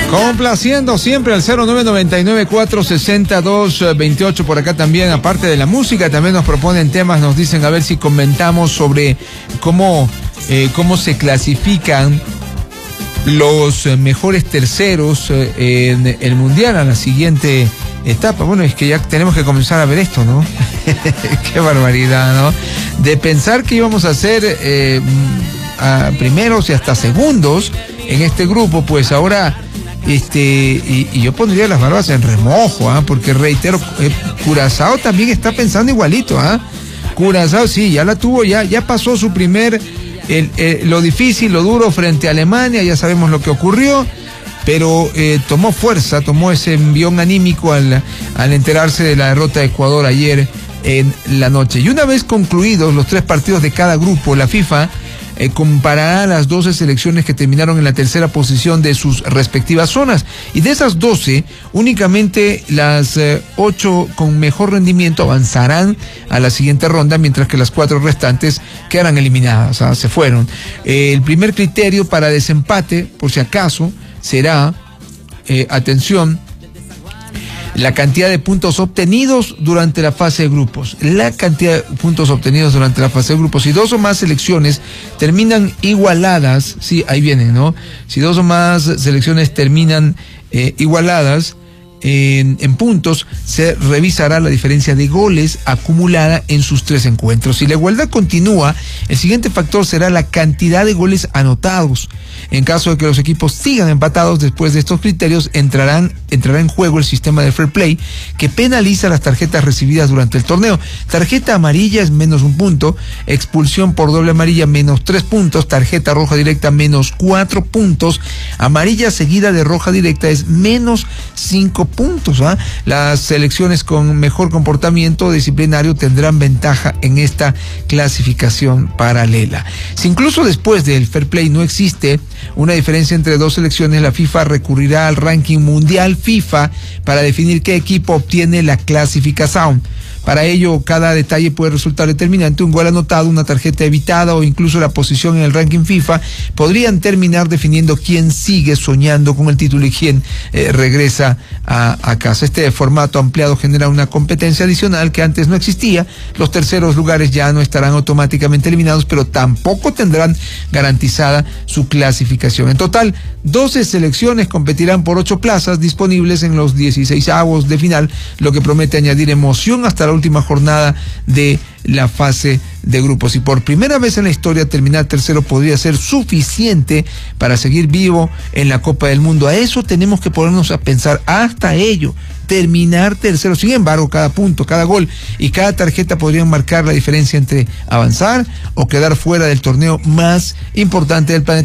Complaciendo siempre al 0999-462-28 por acá también, aparte de la música, también nos proponen temas, nos dicen a ver si comentamos sobre cómo se clasifican los mejores terceros en el Mundial a la siguiente etapa. Bueno, es que ya tenemos que comenzar a ver esto, ¿no? Qué barbaridad, ¿no? De pensar que íbamos a ser a primeros y hasta segundos en este grupo, pues ahora y yo pondría las barbas en remojo, porque reitero, Curazao también está pensando igualito, Curazao sí, ya la tuvo, ya pasó su primer, lo difícil, lo duro frente a Alemania, ya sabemos lo que ocurrió, pero tomó fuerza, tomó ese envión anímico al enterarse de la derrota de Ecuador ayer en la noche. Y una vez concluidos los 3 partidos de cada grupo, la FIFA comparará las 12 selecciones que terminaron en la tercera posición de sus respectivas zonas, y de esas 12 únicamente las 8 con mejor rendimiento avanzarán a la siguiente ronda, mientras que las 4 restantes quedarán eliminadas, se fueron. El primer criterio para desempate, por si acaso, será, atención, la cantidad de puntos obtenidos durante la fase de grupos. La cantidad de puntos obtenidos durante la fase de grupos. Si 2 o más selecciones terminan igualadas, sí, ahí vienen, ¿no? Si 2 o más selecciones terminan igualadas en puntos, se revisará la diferencia de goles acumulada en sus 3 encuentros. Si la igualdad continúa, el siguiente factor será la cantidad de goles anotados. En caso de que los equipos sigan empatados después de estos criterios, entrará en juego el sistema de fair play, que penaliza las tarjetas recibidas durante el torneo. Tarjeta amarilla es menos 1 punto, expulsión por doble amarilla menos 3 puntos, tarjeta roja directa menos 4 puntos, amarilla seguida de roja directa es menos 5 puntos. Las selecciones con mejor comportamiento disciplinario tendrán ventaja en esta clasificación paralela. Si incluso después del fair play no existe una diferencia entre 2 selecciones, la FIFA recurrirá al ranking mundial FIFA para definir qué equipo obtiene la clasificación. Para ello, cada detalle puede resultar determinante. Un gol anotado, una tarjeta evitada o incluso la posición en el ranking FIFA podrían terminar definiendo quién sigue soñando con el título y quién regresa a casa. Este formato ampliado genera una competencia adicional que antes no existía. Los terceros lugares ya no estarán automáticamente eliminados, pero tampoco tendrán garantizada su clasificación. En total, 12 selecciones competirán por 8 plazas disponibles en los 16avos de final, lo que promete añadir emoción hasta la última jornada de la fase de grupos. Y por primera vez en la historia, terminar tercero podría ser suficiente para seguir vivo en la Copa del Mundo. A eso tenemos que ponernos a pensar, hasta ello, terminar tercero. Sin embargo, cada punto, cada gol y cada tarjeta podrían marcar la diferencia entre avanzar o quedar fuera del torneo más importante del planeta.